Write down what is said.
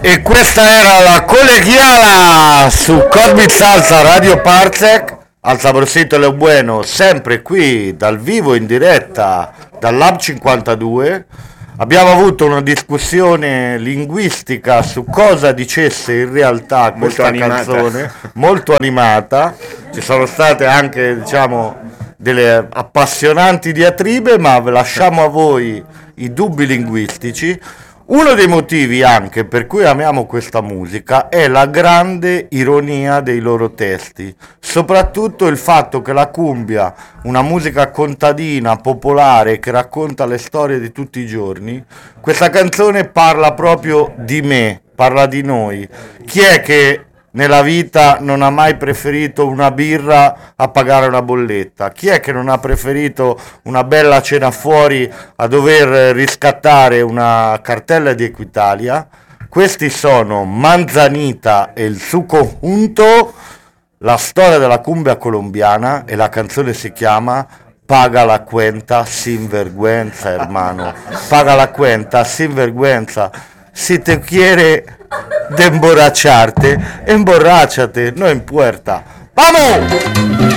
E questa era la collegiala su Cosmic Salsa Radio Parsec al saborcito Leo Bueno, sempre qui dal vivo in diretta dal Lab 52. Abbiamo avuto una discussione linguistica su cosa dicesse in realtà questa canzone, molto animata. Ci sono state anche, diciamo, delle appassionanti diatribe, ma lasciamo a voi i dubbi linguistici. Uno dei motivi anche per cui amiamo questa musica è la grande ironia dei loro testi, soprattutto il fatto che la cumbia, una musica contadina, popolare, che racconta le storie di tutti i giorni, questa canzone parla proprio di me, parla di noi. Chi è che nella vita non ha mai preferito una birra a pagare una bolletta? Chi è che non ha preferito una bella cena fuori a dover riscattare una cartella di Equitalia? Questi sono Manzanita e il suo junto, la storia della cumbia colombiana, e la canzone si chiama Paga la cuenta sin vergüenza, hermano. Paga la cuenta sin vergüenza. Si te quiere de emborracharte, emborráchate, no importa. ¡Vamos!